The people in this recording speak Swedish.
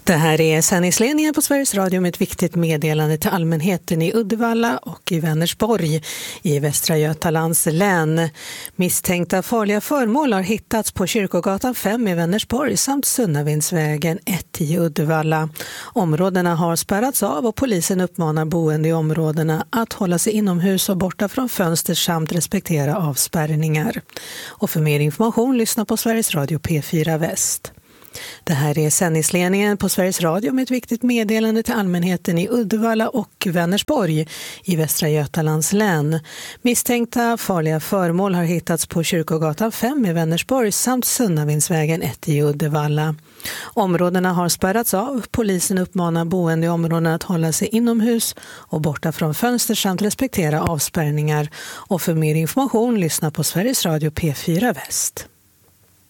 Det här är sändningsledningen på Sveriges Radio med ett viktigt meddelande till allmänheten i Uddevalla och i Vänersborg i Västra Götalands län. Misstänkta farliga föremål har hittats på Kyrkogatan 5 i Vänersborg samt Sunnavindsvägen 1 i Uddevalla. Områdena har spärrats av och polisen uppmanar boende i områdena att hålla sig inomhus och borta från fönster samt respektera avspärrningar. Och för mer information lyssna på Sveriges Radio P4 Väst. Det här är sändningsledningen på Sveriges Radio med ett viktigt meddelande till allmänheten i Uddevalla och Vänersborg i Västra Götalands län. Misstänkta farliga föremål har hittats på Kyrkogatan 5 i Vänersborg samt Sunnavindsvägen 1 i Uddevalla. Områdena har spärrats av. Polisen uppmanar boende i områdena att hålla sig inomhus och borta från fönster samt respektera avspärrningar. Och för mer information lyssna på Sveriges Radio P4 Väst.